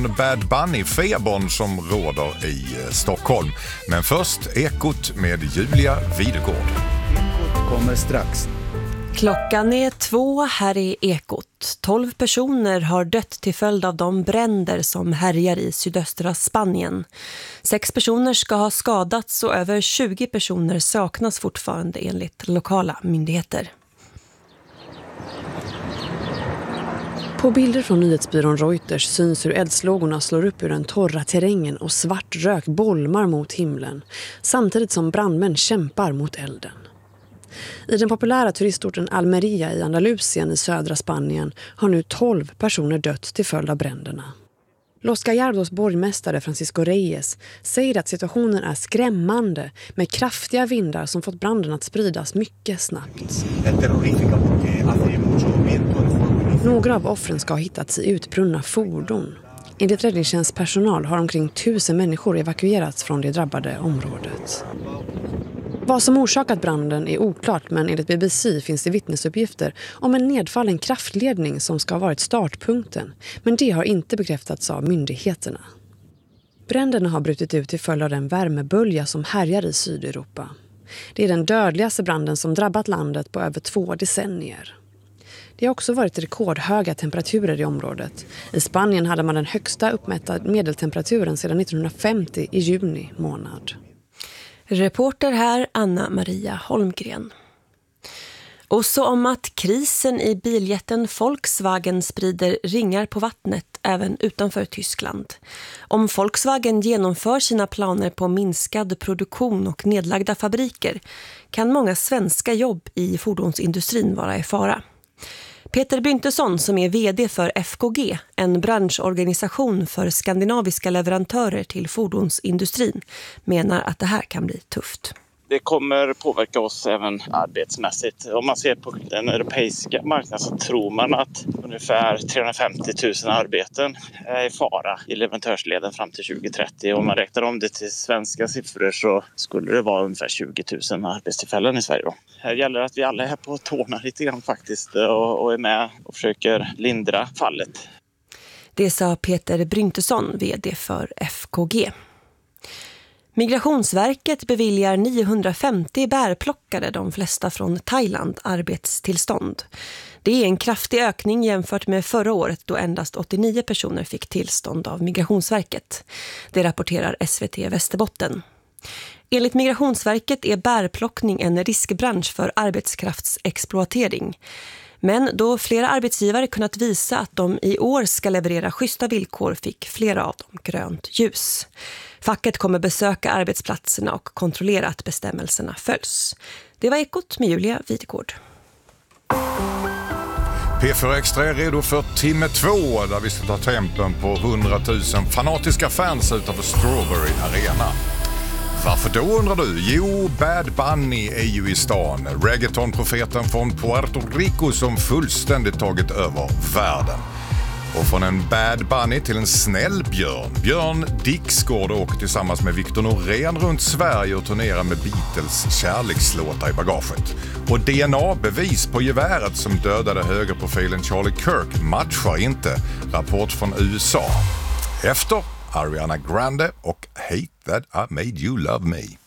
från Bad Bunny-febern som råder i Stockholm. Men först Ekot med Julia Videgård. Ekot kommer strax. Klockan är 2 här i Ekot. 12 personer har dött till följd av de bränder som härjar i sydöstra Spanien. 6 personer ska ha skadats och över 20 personer saknas fortfarande enligt lokala myndigheter. På bilder från nyhetsbyrån Reuters syns hur eldslågorna slår upp ur den torra terrängen och svart rök bolmar mot himlen, samtidigt som brandmän kämpar mot elden. I den populära turistorten Almeria i Andalusien i södra Spanien har nu 12 personer dött till följd av bränderna. Los Gallardos borgmästare Francisco Reyes säger att situationen är skrämmande med kraftiga vindar som fått branden att spridas mycket snabbt. Några av offren ska ha hittats i utbrunna fordon. Enligt räddningstjänstpersonal har omkring 1000 människor evakuerats från det drabbade området. Vad som orsakat branden är oklart, men enligt BBC finns det vittnesuppgifter om en nedfallen kraftledning som ska ha varit startpunkten. Men det har inte bekräftats av myndigheterna. Bränderna har brutit ut till följd av den värmebölja som härjar i Sydeuropa. Det är den dödligaste branden som drabbat landet på över 2 decennier. Det har också varit rekordhöga temperaturer i området. I Spanien hade man den högsta uppmätta medeltemperaturen sedan 1950 i juni månad. Reporter här Anna Maria Holmgren. Och så om att krisen i biljätten Volkswagen sprider ringar på vattnet även utanför Tyskland. Om Volkswagen genomför sina planer på minskad produktion och nedlagda fabriker kan många svenska jobb i fordonsindustrin vara i fara. Peter Bryntesson som är vd för FKG, en branschorganisation för skandinaviska leverantörer till fordonsindustrin, menar att det här kan bli tufft. Det kommer påverka oss även arbetsmässigt. Om man ser på den europeiska marknaden så tror man att ungefär 350 000 arbeten är i fara i leverantörsleden fram till 2030. Om man räknar om det till svenska siffror så skulle det vara ungefär 20 000 arbetstillfällen i Sverige då. Här gäller det att vi alla är på tårna lite grann faktiskt och är med och försöker lindra fallet. Det sa Peter Bryntesson, vd för FKG. Migrationsverket beviljar 950 bärplockare, de flesta från Thailand, arbetstillstånd. Det är en kraftig ökning jämfört med förra året då endast 89 personer fick tillstånd av Migrationsverket. Det rapporterar SVT Västerbotten. Enligt Migrationsverket är bärplockning en riskbransch för arbetskraftsexploatering. Men då flera arbetsgivare kunnat visa att de i år ska leverera schyssta villkor fick flera av dem grönt ljus. Facket kommer besöka arbetsplatserna och kontrollera att bestämmelserna följs. Det var Ekot med Julia Videgård. P4 Extra är redo för timme 2 där vi ska ta tempen på 100 000 fanatiska fans utanför Strawberry Arena. Varför då undrar du? Jo, Bad Bunny är ju i stan. Reggaeton-profeten från Puerto Rico som fullständigt tagit över världen. Och från en Bad Bunny till en snäll björn. Björn Dixgård åker tillsammans med Victor Norén runt Sverige och turnerar med Beatles kärlekslåtar i bagaget. Och DNA-bevis på geväret som dödade högerprofilen Charlie Kirk matchar inte. Rapport från USA. Efter Ariana Grande och Hate That I Made You Love Me.